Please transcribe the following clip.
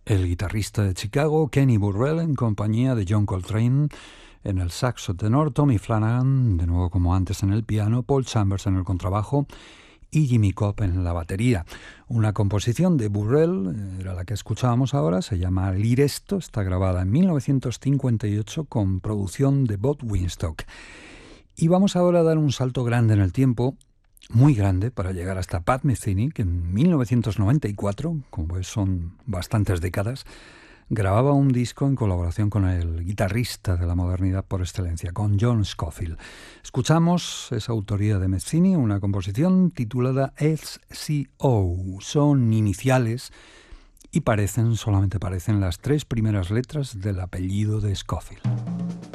El guitarrista de Chicago, Kenny Burrell, en compañía de John Coltrane en el saxo tenor, Tommy Flanagan, de nuevo como antes en el piano, Paul Chambers en el contrabajo y Jimmy Cobb en la batería. Una composición de Burrell, era la que escuchábamos ahora, se llama Liresto, está grabada en 1958 con producción de Bob Winstock. Y vamos ahora a dar un salto grande en el tiempo, muy grande, para llegar hasta Pat Metheny, que en 1994, como ves son bastantes décadas, grababa un disco en colaboración con el guitarrista de la modernidad por excelencia, con John Scofield. Escuchamos esa autoría de Metheny, una composición titulada SCO. Son iniciales y solamente parecen las tres primeras letras del apellido de Scofield.